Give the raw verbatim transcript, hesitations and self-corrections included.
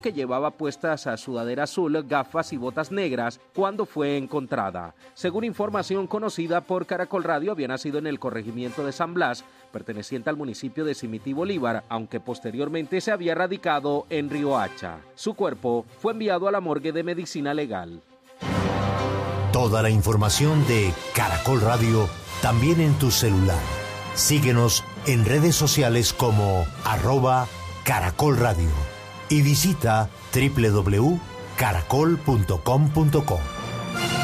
que llevaba puestas a sudadera azul, gafas y botas negras cuando fue encontrada. Según información conocida por Caracol Radio, había nacido en el corregimiento de San Blas, perteneciente al municipio de Simití Bolívar, aunque posteriormente se había radicado en Riohacha. Su cuerpo fue enviado a la morgue de medicina legal. Toda la información de Caracol Radio también en tu celular. Síguenos en redes sociales como arroba Caracol Radio. Y visita doble u doble u doble u punto caracol punto com punto co.